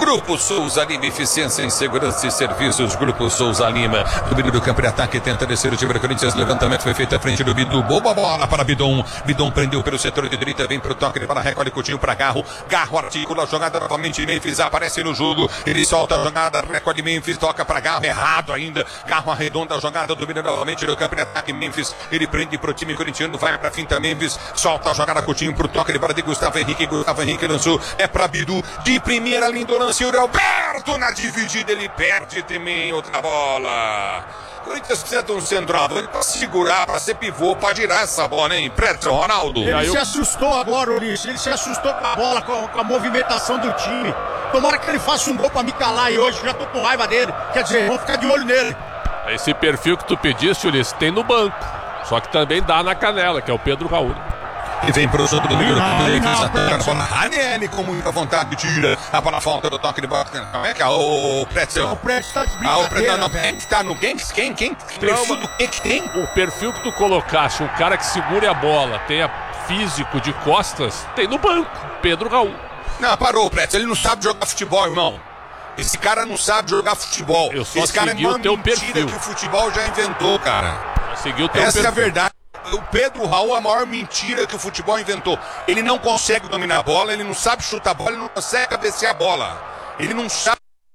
Grupo Souza Lima, eficiência em segurança e serviços. Grupo Souza Lima, domínio do campo de ataque, tenta descer o time do Corinthians. Levantamento foi feito à frente do Bidu. Boa bola para Bidon. Bidon prendeu pelo setor de direita, vem pro toque, ele para recolhe Coutinho para Garro. Garro articula a jogada novamente. Memphis aparece no jogo. Ele solta a jogada, recolhe Memphis, toca para Garro. Errado ainda. Garro arredonda a jogada, domina novamente no campo de ataque. Memphis, ele prende pro time corintiano, vai pra finta. Memphis solta a jogada, Coutinho pro toque, ele para de Gustavo Henrique. Gustavo Henrique lançou, é pra Bidu. De primeira linha do lance, o Alberto na dividida, ele perde também outra bola. Corinthians precisa de um centroavante pra segurar, pra ser pivô, pra girar essa bola, hein? Preto, Ronaldo. Ele se assustou agora, Ulisses. Ele se assustou com a bola, com a movimentação do time. Tomara que ele faça um gol pra me calar aí hoje, já tô com raiva dele. Quer dizer, vamos ficar de olho nele. Esse perfil que tu pediste, Ulisses, tem no banco. Só que também dá na canela, que é o Pedro Raul. E vem pro outro domingo do campo. Ranieri com muita vontade tira a bola, falta do toque de bola. Como é que é o Pretzel? O Pretzel tá de brincadeira, não, tá no quem? Perfil do que tem? O perfil que tu colocaste, o cara que segure a bola, tenha físico de costas, tem no banco, Pedro Raul. Não, parou o Pretzel, ele não sabe jogar futebol, irmão. Esse cara não sabe jogar futebol. Esse cara é uma mentira que o futebol já inventou, cara. Seguiu o teu Essa perfil. É a verdade. O Pedro Raul é a maior mentira que o futebol inventou. Ele não consegue dominar a bola, ele não sabe chutar a bola, ele não consegue cabecear a bola. Ele não sabe.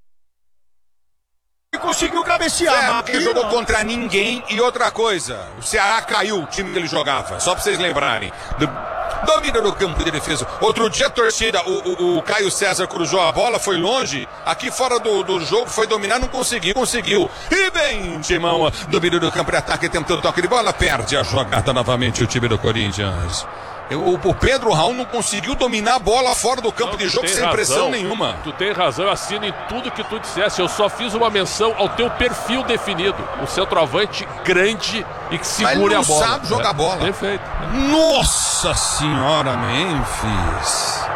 Ele conseguiu cabecear, porque jogou contra ninguém. E outra coisa, o Ceará caiu o time que ele jogava, só pra vocês lembrarem. Domina no campo de defesa. Outro dia a torcida, o Caio César cruzou a bola, foi longe. Aqui fora do jogo foi dominar, não conseguiu. E bem, Timão, domina no campo de ataque, tentou toque de bola, perde a jogada novamente o time do Corinthians. O Pedro Raul não conseguiu dominar a bola fora do campo de jogo sem pressão nenhuma. Tu tem razão, eu assino em tudo que tu disseste. Eu só fiz uma menção ao teu perfil definido. Um centroavante grande e que segure a bola. Mas ele não sabe jogar bola. Perfeito. Nossa senhora, Memphis.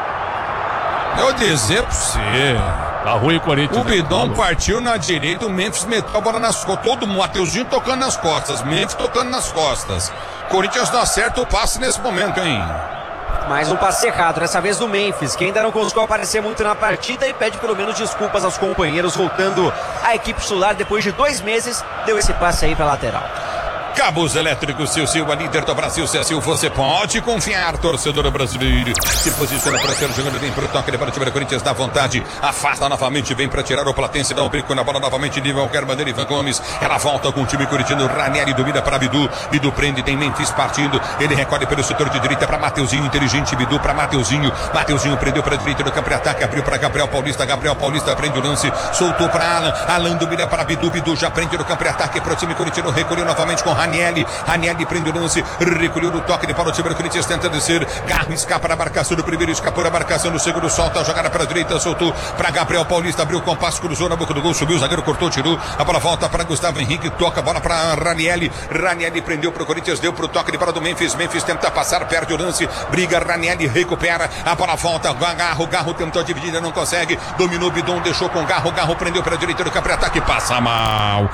Eu dizer pra você. Tá ruim o Corinthians. O Bidon partiu na direita, o Memphis meteu a bola nas costas. Todo mundo, Mateuzinho tocando nas costas, Memphis tocando nas costas. Corinthians não acerta o passe nesse momento, hein? Mais um passe errado, dessa vez do Memphis, que ainda não conseguiu aparecer muito na partida e pede pelo menos desculpas aos companheiros, voltando à equipe titular depois de 2 meses, deu esse passe aí pra lateral. Cabos Elétricos, Silva, líder do Brasil, Cecil, você pode confiar, torcedor brasileiro. Se posiciona para ser jogando bem pro toque, para o time do Corinthians dá vontade, afasta novamente, vem para tirar o Platense, dá um brinco na bola novamente, de qualquer maneira, Ivan Gomes, ela volta com o time corintiano, Ranieri domina para Bidu, Bidu prende, tem Memphis partindo, ele recolhe pelo setor de direita para Mateuzinho, inteligente, Bidu para Mateuzinho prendeu para a direita do campo de ataque, abriu para Gabriel Paulista prende o lance, soltou para Alan domina para Bidu já prende no campo de ataque para o time corintiano, recolheu novamente com Ranieri prende o lance, recolheu no toque de para o time do Corinthians, tenta descer, Garro escapa da marcação do primeiro, escapou da marcação do segundo, solta a jogada para a direita, soltou para Gabriel Paulista, abriu o compasso, cruzou na boca do gol, subiu, o zagueiro cortou, tirou, a bola volta para Gustavo Henrique, toca a bola para Ranieri prendeu para o Corinthians, deu para o toque de bola do Memphis tenta passar, perde o lance, briga, Ranieri recupera, a bola volta, Garro tentou dividir, não consegue, dominou Bidon, deixou com Garro prendeu para a direita do campo de ataque, passa mal,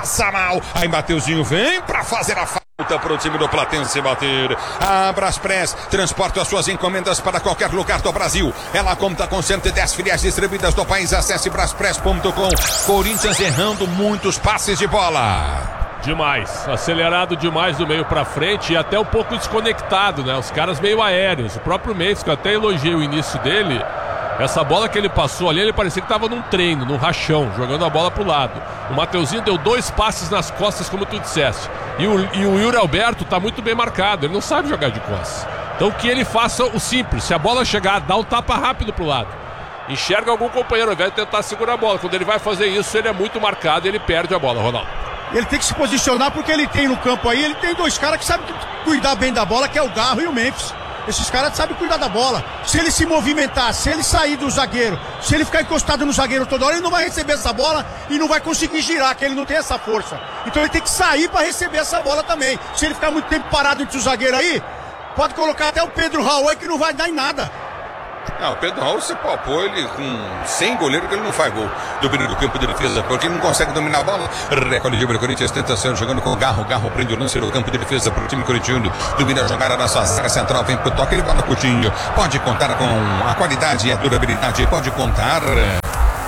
aí Mateuzinho vem para fazer a falta para o time do Platense bater. A Braspress transporta as suas encomendas para qualquer lugar do Brasil. Ela conta com 110 filiais distribuídas do país. Acesse braspress.com. Corinthians errando muitos passes de bola. Demais, acelerado demais do meio pra frente e até um pouco desconectado, né? Os caras meio aéreos. O próprio Memphis, que eu até elogiei o início dele. Essa bola que ele passou ali, ele parecia que estava num treino, num rachão, jogando a bola pro lado. O Mateuzinho deu 2 passes nas costas, como tu disseste. E o Yuri Alberto tá muito bem marcado, ele não sabe jogar de costas. Então que ele faça o simples, se a bola chegar, dá um tapa rápido pro lado. Enxerga algum companheiro, ao invés de tentar segurar a bola. Quando ele vai fazer isso, ele é muito marcado e ele perde a bola, Ronaldo. Ele tem que se posicionar porque ele tem no campo aí, ele tem 2 caras que sabem cuidar bem da bola, que é o Garro e o Memphis. Esses caras sabem cuidar da bola. Se ele se movimentar, se ele sair do zagueiro, se ele ficar encostado no zagueiro toda hora, ele não vai receber essa bola e não vai conseguir girar, que ele não tem essa força. Então ele tem que sair para receber essa bola também. Se ele ficar muito tempo parado entre os zagueiros aí, pode colocar até o Pedro Raul aí que não vai dar em nada. Não, o Pedro Raul, você palpou ele com 100 goleiros que ele não faz gol. Domínio do campo de defesa, porque ele não consegue dominar a bola. Recolhe de Corinthians, tentação, jogando com o Garro prende o lance no campo de defesa para o time corintiano. Domina a jogada na sua área central, vem pro toque, ele vai no Coutinho. Pode contar com a qualidade e a durabilidade, pode contar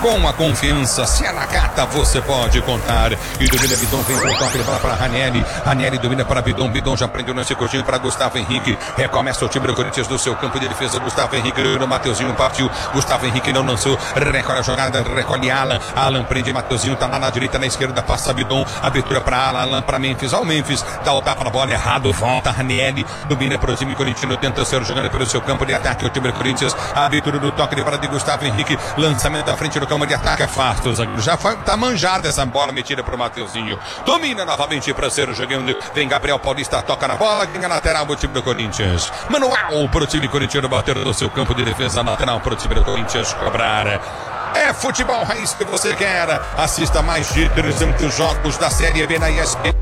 Com a confiança, se ela gata, você pode contar. E domina Bidon, vem pro toque, ele vai para Ranieri. Ranieri domina para Bidon. Bidon já prendeu nesse curtinho para Gustavo Henrique. Recomeça o time do Corinthians do seu campo de defesa. Gustavo Henrique, no Mateuzinho partiu. Gustavo Henrique não lançou. Recolhe a jogada, recolhe Alan. Alan prende Mateuzinho, tá lá na direita, na esquerda, passa Bidon. Abertura para Alan, Alan para Memphis. Ao Memphis, dá o tapa na bola errado. Volta Ranieri, domina para o time corintiano. Tenta ser jogando pelo seu campo de ataque. O time do Corinthians, a abertura do toque de para de Gustavo Henrique. Lançamento à frente do campo de ataque. Afasta o zagueiro. Já foi, tá manjada essa bola metida pro Mateuzinho. Domina novamente para ser jogando. Vem Gabriel Paulista, toca na bola. Ganha lateral o time do Corinthians. Manual pro time corintiano bater no seu campo de defesa. Lateral pro time do Corinthians cobrar. É futebol raiz que você quer. Assista mais de 300 jogos da Série B na ESPN.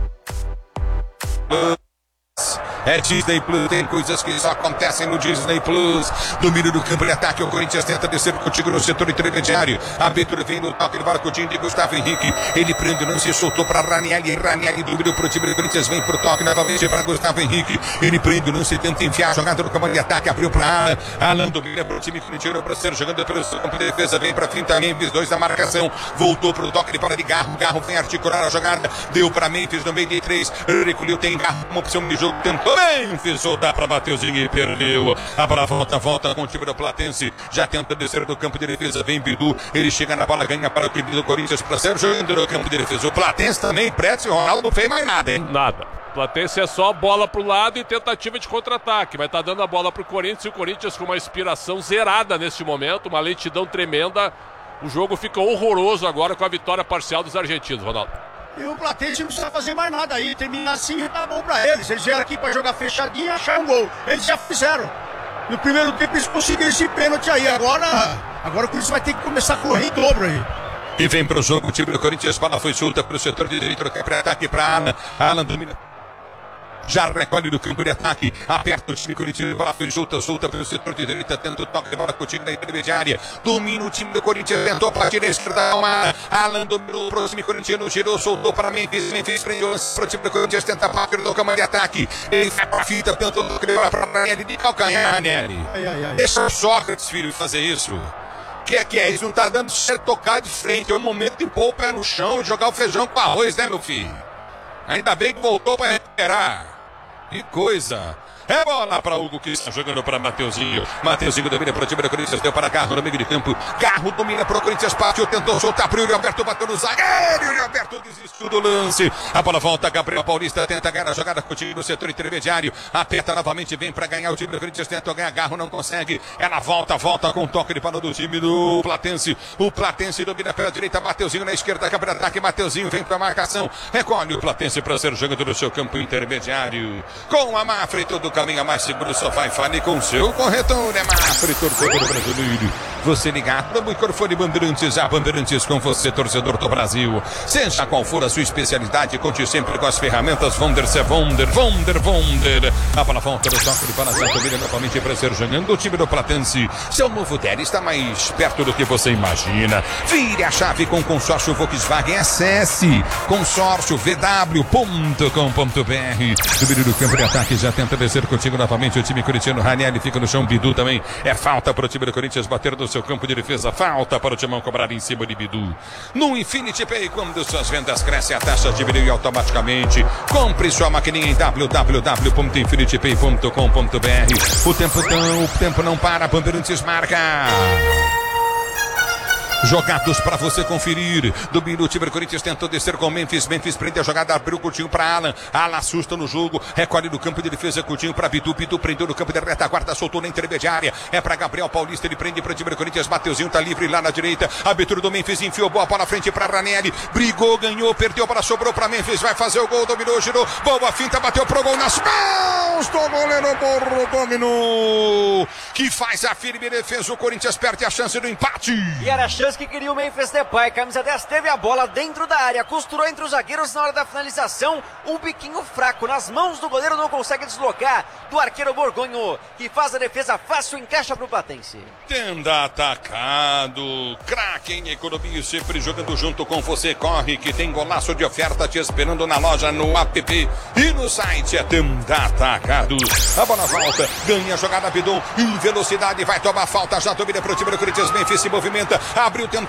É Disney Plus, tem coisas que só acontecem no Disney Plus. Domínio do campo de ataque, o Corinthians tenta descer contigo no setor intermediário. A abertura vem no toque, ele vai curtindo de Gustavo Henrique. Ele prende, não se soltou para Ranieri. Ranieri domina pro time do Corinthians, vem pro toque novamente para Gustavo Henrique. Ele prende, não se tenta enfiar a jogada no campo de ataque, abriu para Alan. Alan domina pro time corintiano para ser jogando pelo seu campo de defesa. Vem para finta Memphis, 2 da marcação. Voltou pro toque, ele para de Garro. Garro vem articular a jogada. Deu para Memphis no meio de 3. Recolheu, tem Garro, uma opção de jogo, tentou. Memphis soltar para Mateuzinho e perdeu. A bola volta com o time do Platense. Já tenta descer do campo de defesa. Vem Bidu. Ele chega na bola, ganha para o time do Corinthians para ser jogando no campo de defesa. O Platense também, Pretz e o Ronaldo não fez mais nada, hein? Nada. Platense é só bola pro lado e tentativa de contra-ataque. Vai estar dando a bola pro Corinthians e o Corinthians com uma inspiração zerada neste momento, uma lentidão tremenda. O jogo fica horroroso agora com a vitória parcial dos argentinos, Ronaldo. E o Platense não precisa fazer mais nada aí. Terminar assim tá bom pra eles. Eles vieram aqui pra jogar fechadinho e achar um gol. Eles já fizeram. No primeiro tempo eles conseguiram esse pênalti aí. Agora o Corinthians vai ter que começar a correr em dobro aí. E vem pro jogo o time do Corinthians. Bola foi solta pro setor de direito. Para ataque para Alan. Alan domina. Já recolhe do campo de ataque, aperta o time corintiano, bola foi solta pelo setor de direita, tenta o toque de bola com o time da intermediária, domina o time do Corinthians, tentou partir a esquerda, Alan dominou pro time corintiano, girou, soltou para Memphis prendeu pro time do Corinthians, tenta partir do campo de ataque, ele vai pra fita, tenta o toque de bola para Ranieri de calcanhar, Ranieri. Deixa o Sócrates, filho, fazer isso. Que é isso? Não tá dando certo tocar de frente, é o momento de pôr o pé no chão e jogar o feijão com arroz, né, meu filho? Ainda bem que voltou para recuperar. Que coisa! É bola para Hugo que está jogando para Mateuzinho. Mateuzinho domina para o time do Corinthians. Deu para Garro no meio de campo. Garro domina para o Corinthians. Partiu, tentou soltar para o Yuri Alberto. Bateu no zagueiro. Yuri Alberto desistiu do lance. A bola volta. Gabriel Paulista tenta ganhar a jogada com o time do setor intermediário. Aperta novamente. Vem para ganhar o time do Corinthians. Tenta ganhar. Garro não consegue. Ela volta com o toque de pano do time do Platense. O Platense domina pela direita. Mateuzinho na esquerda. Câmara ataque. Mateuzinho vem para a marcação. Recolhe o Platense para ser jogador do seu campo intermediário. Com a Mafra e todo o caminho mais seguro só vai fale com o seu corretor. É Mafra, torcedor brasileiro. Você ligado no microfone Bandeirantes, a Bandeirantes com você, torcedor do Brasil. Seja qual for a sua especialidade, conte sempre com as ferramentas Wonder. A bola volta do toque de bola, domina novamente para ser jogando o time do Platense. Seu novo Délio está mais perto do que você imagina. Vire a chave com consórcio Volkswagen. Acesse consórciovw.com.br. Domínio do campo de ataque, já tenta descer contigo novamente o time corintiano. Ranieri fica no chão, Bidu também. É falta para o time do Corinthians bater no seu campo de defesa. Falta para o Timão cobrar em cima de Bidu. No Infinity Pay, quando suas vendas crescem, a taxa diminui automaticamente. Compre sua maquininha em www.infinitypay.com.br. O tempo não para, Bandeirantes marca. Jogados para você conferir. Domina o time do Corinthians, tentou descer com o Memphis. Memphis prende a jogada, abriu o Coutinho para Alan. Alan assusta no jogo, recolhe no campo de defesa. Coutinho para Bidu. Bidu prendeu no campo de retaguarda, soltou na intermediária. É para Gabriel Paulista, ele prende para o time do Corinthians. Mateuzinho tá livre lá na direita. Abertura do Memphis, enfiou boa bola na frente para Ranieri. Brigou, ganhou, perdeu, para sobrou para Memphis. Vai fazer o gol, dominou, girou. Boa finta, bateu pro gol nas mãos do goleiro Borrogogno, que faz a firme defesa. O Corinthians perde a chance do empate. E era a chance que queria o Memphis Depay. Camisa 10 teve a bola dentro da área, costurou entre os zagueiros na hora da finalização. Um biquinho fraco nas mãos do goleiro, não consegue deslocar do arqueiro Borgonho, que faz a defesa fácil, encaixa pro Platense. Tenda atacado, craque em economia, sempre jogando junto com você. Corre que tem golaço de oferta te esperando na loja, no app e no site. É Tenda atacado. A bola volta, ganha a jogada, Bidon em velocidade, vai tomar falta, já domina pro time do Corinthians. Memphis se movimenta, abriu, tentou